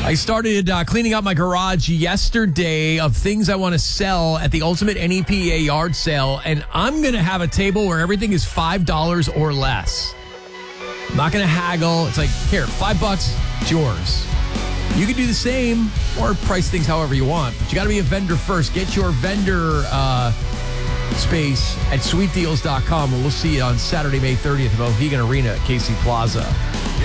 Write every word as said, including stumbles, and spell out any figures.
I started uh, cleaning out my garage yesterday of things I want to sell at the Ultimate N E P A yard sale, and I'm going to have a table where everything is five dollars or less. I'm not going to haggle. It's like, here, five bucks, it's yours. You can do the same or price things however you want, but you got to be a vendor first. Get your vendor uh, space at sweet deals dot com, and we'll see you on Saturday, May thirtieth at Mohegan Arena at Casey Plaza.